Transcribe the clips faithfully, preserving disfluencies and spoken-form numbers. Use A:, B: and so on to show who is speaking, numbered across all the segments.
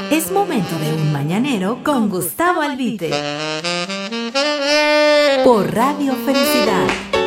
A: Es momento de un mañanero con Gustavo Albite. Por Radio Felicidad.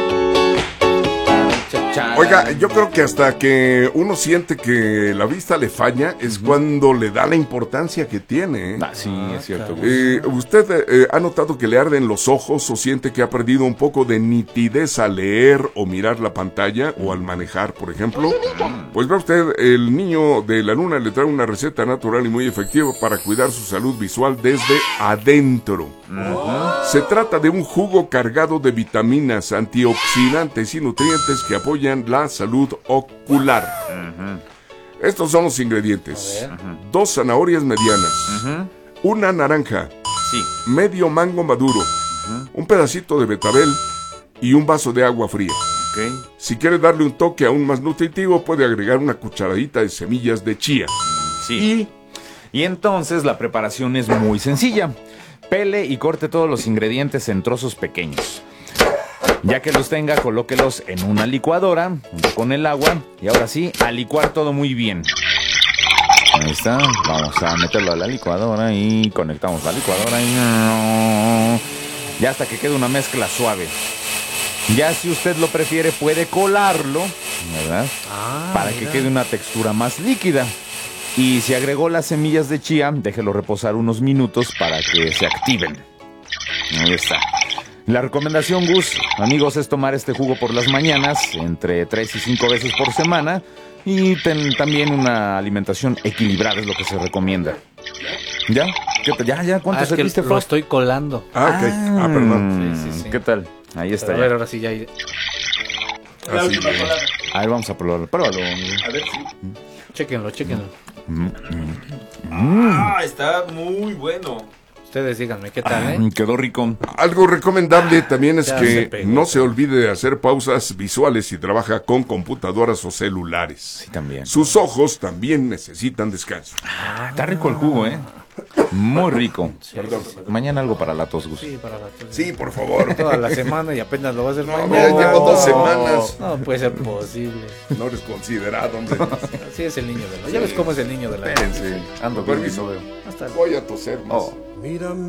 B: Oiga, yo creo que hasta que uno siente que la vista le falla es uh-huh. cuando le da la importancia que tiene. ¿eh?
C: Ah, sí, es cierto.
B: Eh, ¿Usted eh, ha notado que le arden los ojos o siente que ha perdido un poco de nitidez al leer o mirar la pantalla o al manejar, por ejemplo? Pues vea usted, el niño de la luna le trae una receta natural y muy efectiva para cuidar su salud visual desde adentro. Uh-huh. Se trata de un jugo cargado de vitaminas, antioxidantes y nutrientes que apoyan la salud ocular. Uh-huh. Estos son los ingredientes: uh-huh. dos zanahorias medianas, uh-huh. una naranja, sí. medio mango maduro, uh-huh. un pedacito de betabel y un vaso de agua fría. Okay. Si quiere darle un toque aún más nutritivo, puede agregar una cucharadita de semillas de chía.
C: Sí. Y, y entonces la preparación es muy sencilla. Pele y corte todos los ingredientes en trozos pequeños. Ya que los tenga, colóquelos en una licuadora junto con el agua y ahora sí, a licuar todo muy bien. Ahí está, vamos a meterlo a la licuadora y conectamos la licuadora y ya hasta que quede una mezcla suave. Ya si usted lo prefiere puede colarlo, ¿verdad? Ah, para mira. que quede una textura más líquida. Y si agregó las semillas de chía, déjelo reposar unos minutos para que se activen. Ahí está. La recomendación, Gus, amigos, es tomar este jugo por las mañanas, entre tres y cinco veces por semana, y ten, también una alimentación equilibrada es lo que se recomienda. ¿Ya? ¿Qué tal? ¿Ya, ya? ¿Cuánto
D: ah,
C: serviste,
D: Frost? Lo estoy colando.
B: Ah, ok. Ah, perdón.
D: Sí, sí, sí.
C: ¿Qué tal? Ahí está.
D: Pero a ver, ahora sí ya...
B: Así
C: a ver, vamos a probarlo. Pruébalo.
D: A ver, sí. Chéquenlo, chéquenlo.
E: Mm, mm, mm. Ah, está muy bueno.
D: Ustedes díganme qué tal, ¿eh?
C: Ah, quedó rico.
B: Algo recomendable también es
D: ya
B: que
D: se pegó,
B: no se olvide de hacer pausas visuales si trabaja con computadoras o celulares.
C: Sí, también.
B: Sus ojos también necesitan descanso.
C: Ah, está rico el jugo, ¿eh? Muy rico.
D: Sí,
B: Perdón.
D: sí, sí.
C: Mañana algo para la tos, Gus.
D: Sí, para la tos.
B: Sí, por favor.
D: Toda la semana y apenas lo va a hacer
B: No,
D: mañana.
B: ya llevo dos semanas.
D: No puede ser posible.
B: No eres considerado, hombre.
D: Así es el niño de la... Ya ves cómo es el niño de la...
C: Espérense, ando con mi sodeo.
D: Hasta
B: Voy a toser más.
C: Oh.
F: Mírame.